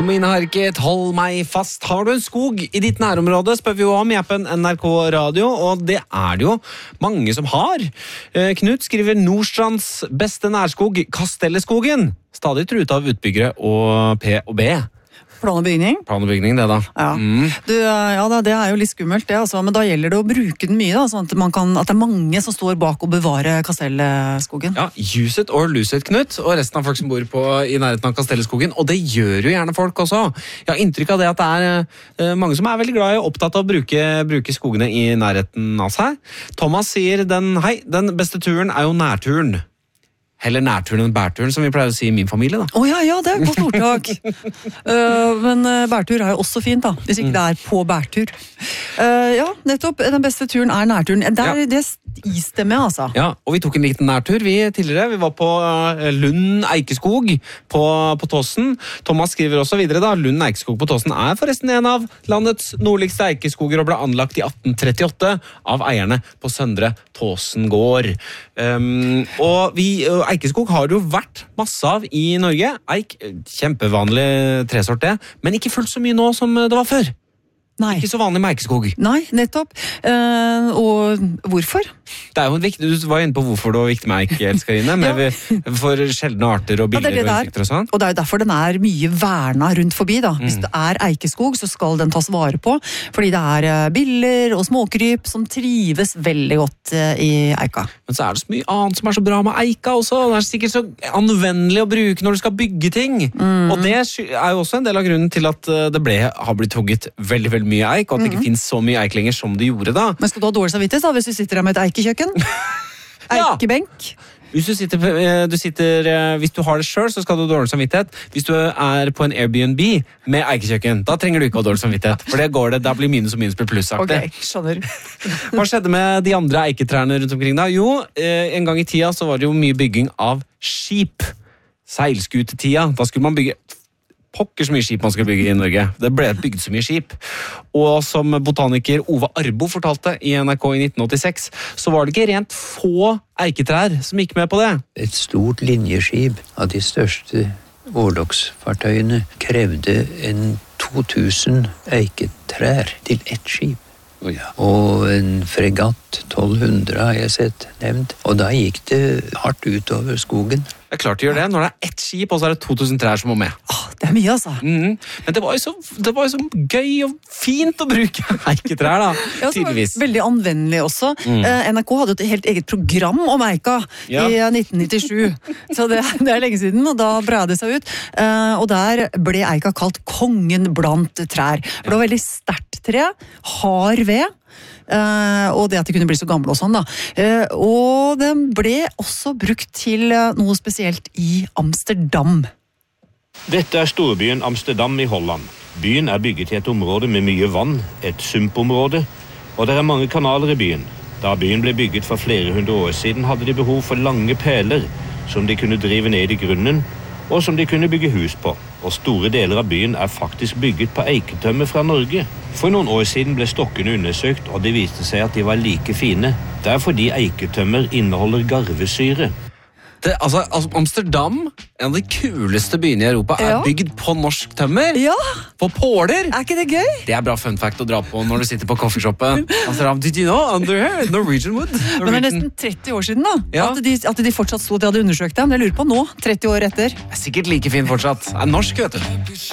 Kom inn, Harket, hold meg fast. Har du en skog i ditt nærområde, spør vi jo om i appen NRK Radio, og det er det jo mange som har. Knut skriver Nordstrands beste nærskog, Kastelleskogen. Stadig truet av utbyggere og P&B. Plan og bygning? Plan og bygning, det da. Ja, det er jo litt skummelt det, altså. Men da gjelder det å bruke den mye, da, sånn at det er mange som står bak og bevarer Kastelleskogen. Ja, use it or lose it, Knut, og resten av folk som bor i nærheten av Kastelleskogen, og det gjør jo gjerne folk også. Jeg har inntrykk av det at det er mange som er veldig glad i og opptatt av å bruke skogene i nærheten av seg. Thomas sier den beste turen er jo nærturen. Heller nærturen enn bærturen, som vi pleier å si i min familie, da. Ja, det er et godt ordtak. Men bærtur er jo også fint, da, hvis ikke det er på bærtur. Ja, nettopp, den beste turen er nærturen. Det istemmer, altså. Ja, og vi tok en liten nærtur, vi tidligere. Vi var på Lund Eikeskog på Tåsen. Thomas skriver også videre, da. Lund Eikeskog på Tåsen er forresten en av landets nordligste eikeskoger og ble anlagt i 1838 av eierne på Søndre Tåsen gård. Og Eikeskog har det jo vært masse av i Norge. Eik, kjempevanlig tresort det, men ikke fullt så mye nå som det var før. Nei. Ikke så vanlig med eikeskog. Nei, nettopp. Og hvorfor? Det er jo viktig, du var inne på hvorfor det var viktig med eik, elskarine, for sjeldne arter og biller og insekter og sånn. Og det er jo derfor den er mye verna rundt forbi, da. Hvis det er eikeskog, så skal den tas vare på, fordi det er biller og småkryp som trives veldig godt i eika. Men så er det så mye annet som er så bra med eika også. Det er sikkert så anvendelig å bruke når du skal bygge ting. Og det er jo også en del av grunnen til at det har blitt hugget veldig mye eik, og at det ikke finnes så mye eik lenger som det gjorde da. Men skal du ha dårlig samvittighet da, hvis du sitter her med et eikekjøkken? Eikebenk? Hvis du har det selv, så skal du ha dårlig samvittighet. Hvis du er på en Airbnb med eikekjøkken, da trenger du ikke ha dårlig samvittighet. For da blir minus og minus blir plussaktig. Ok, skjønner. Hva skjedde med de andre eiketrærne rundt omkring da? Jo, en gang i tida så var det jo mye bygging av skip. Seilskutetida. Da skulle man bygge pokker så mye skip man skulle bygge i Norge. Det ble bygd så mye skip. Og som botaniker Ove Arbo fortalte i NRK i 1986, så var det ikke rent få eiketrær som gikk med på det. Et stort linjeskip av de største årlogsfartøyene krevde 2000 eiketrær til ett skip. Og en fregatt 1200 har jeg sett nevnt. Og da gikk det hardt utover skogen. Det er klart det gjør det. Når det er ett skip, og så er det 2000 trær som må med. Det er mye, altså. Men det var jo så gøy og fint å bruke eiketrær, da. Tydeligvis. Veldig anvendelig også. NRK hadde et helt eget program om eika i 1997. Så det er lenge siden, og da breide det seg ut. Og der ble eika kalt kongen blant trær. For det var veldig sterkt tre, hard ved, og det at de kunne bli så gamle og sånn da. Og den ble også brukt til noe spesielt i Amsterdam. Dette er storbyen Amsterdam i Holland. Byen er bygget i et område med mye vann, et sumpområde, og det er mange kanaler i byen. Da byen ble bygget for flere hundre år siden, hadde de behov for lange peler som de kunne drive ned i grunnen, og som de kunne bygge hus på. Og store deler av byen er faktisk bygget på eiketømmer fra Norge. For noen år siden ble stokkene undersøkt, og det viste seg at de var like fine. Det er fordi eiketømmer inneholder garvesyre. Amsterdam, en av de kuleste byene i Europa, er bygd på norsk tømmer. Ja. På påler. Er ikke det gøy? Det er bra fun fact å dra på når du sitter på coffeeshoppen. Amsterdam, did you know? Under here, Norwegian wood. Men det er nesten 30 år siden da, at de fortsatt så at de hadde undersøkt dem. Jeg lurer på nå, 30 år etter. Det er sikkert like fin fortsatt. Det er norsk, vet du.